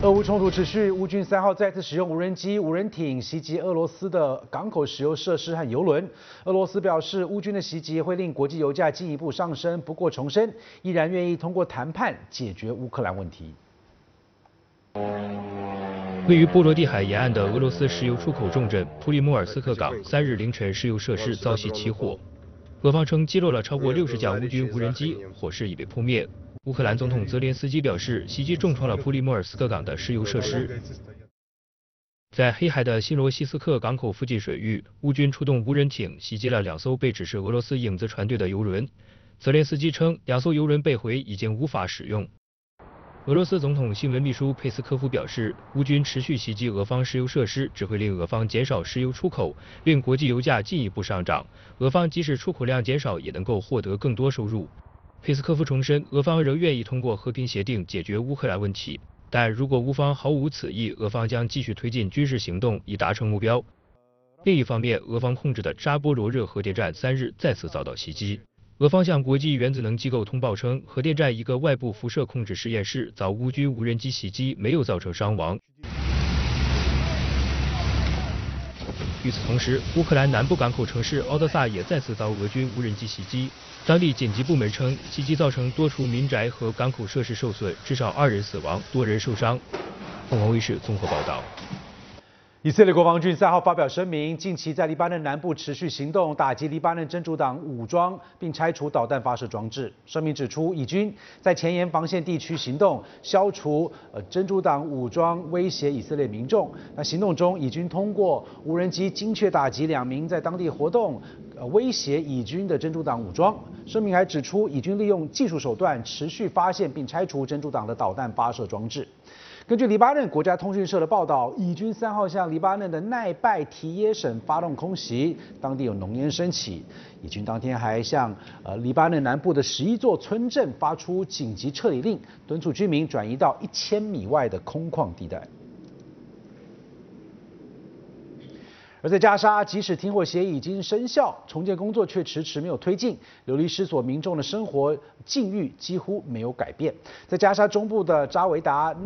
俄乌冲突持续，乌军3号再次使用无人机、无人艇袭击俄罗斯的港口石油设施和油轮。俄罗斯表示，乌军的袭击会令国际油价进一步上升，不过重申依然愿意通过谈判解决乌克兰问题。 位于波罗的海沿岸的俄罗斯石油出口重镇普里莫尔斯克港3日凌晨石油设施遭袭起火，俄方称击落了超过60架乌军无人机，火势已被扑灭。乌克兰总统泽连斯基表示，袭击重创了普里莫尔斯克港的石油设施。在黑海的新罗西斯克港口附近水域，乌军出动无人艇袭击了2艘被指是俄罗斯影子船队的油轮。泽连斯基称，2艘油轮被毁，已经无法使用。俄罗斯总统新闻秘书佩斯科夫表示，乌军持续袭击俄方石油设施，只会令俄方减少石油出口，令国际油价进一步上涨。俄方即使出口量减少，也能够获得更多收入。佩斯科夫重申，俄方仍愿意通过和平协定解决乌克兰问题，但如果乌方毫无此意，俄方将继续推进军事行动以达成目标。另一方面，俄方控制的扎波罗热核电站3日再次遭到袭击。俄方向国际原子能机构通报称，核电站一个外部辐射控制实验室遭乌军无人机袭击，没有造成伤亡。与此同时，乌克兰南部港口城市敖德萨也再次遭俄军无人机袭击。当地紧急部门称，袭击造成多处民宅和港口设施受损，至少2人死亡，多人受伤。凤凰卫视综合报道。 以色列国防军3号发表声明，近期在黎巴嫩南部持续行动，打击黎巴嫩真主党武装，并拆除导弹发射装置。声明指出，以军在前沿防线地区行动，消除真主党武装威胁以色列民众。那行动中，以军通过无人机精确打击2名在当地活动、威胁以军的真主党武装。声明还指出，以军利用技术手段持续发现并拆除真主党的导弹发射装置。根据黎巴嫩国家通讯社的报道，以军3号向黎巴嫩的奈拜提耶省发动空袭，当地有浓烟升起。以军当天还向黎巴嫩南部的11座村镇发出紧急撤离令，敦促居民转移到1000米外的空旷地带。而在加沙，即使停火协议已经生效，重建工作却迟迟没有推进，流离失所民众的生活境遇几乎没有改变。在加沙中部的扎维达